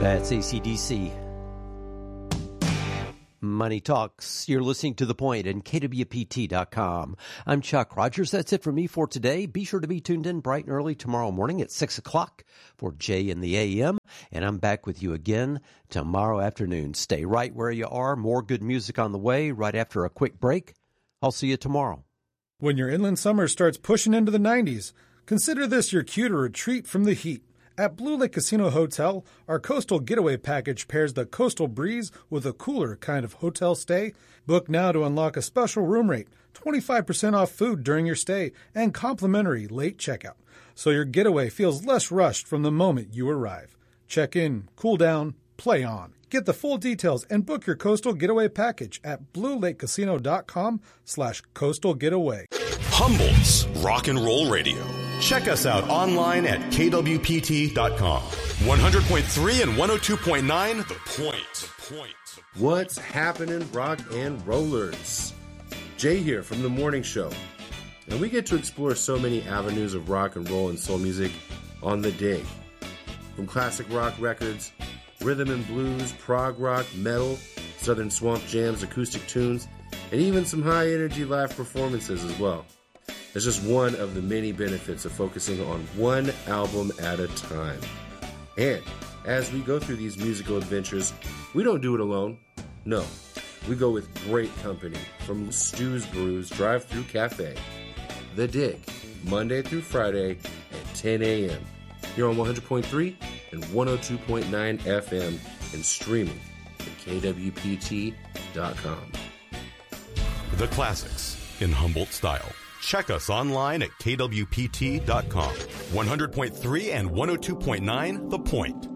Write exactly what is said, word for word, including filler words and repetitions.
That's A C D C. Money Talks. You're listening to The Point and K W P T dot com. I'm Chuck Rogers. That's it for me for today. Be sure to be tuned in bright and early tomorrow morning at six o'clock for Jay in the A M. And I'm back with you again tomorrow afternoon. Stay right where you are. More good music on the way right after a quick break. I'll see you tomorrow. When your inland summer starts pushing into the nineties, consider this your cue to retreat from the heat. At Blue Lake Casino Hotel, our Coastal Getaway Package pairs the coastal breeze with a cooler kind of hotel stay. Book now to unlock a special room rate, twenty-five percent off food during your stay, and complimentary late checkout, so your getaway feels less rushed from the moment you arrive. Check in, cool down, play on. Get the full details and book your Coastal Getaway Package at blue lake casino dot com slash coastal getaway. Humboldt's Rock and Roll Radio. Check us out online at K W P T dot com. one hundred point three and one oh two point nine, The Point. The Point. What's happening, rock and rollers? Jay here from The Morning Show. And we get to explore so many avenues of rock and roll and soul music on the day. From classic rock records, rhythm and blues, prog rock, metal, southern swamp jams, acoustic tunes, and even some high-energy live performances as well. It's just one of the many benefits of focusing on one album at a time. And as we go through these musical adventures, we don't do it alone. No, we go with great company from Stu's Brews Drive-Thru Cafe. The Dig, Monday through Friday at ten a.m. Here on one hundred point three and one oh two point nine F M and streaming at K W P T dot com. The classics in Humboldt style. Check us online at K W P T dot com. one hundred point three and one oh two point nine The Point.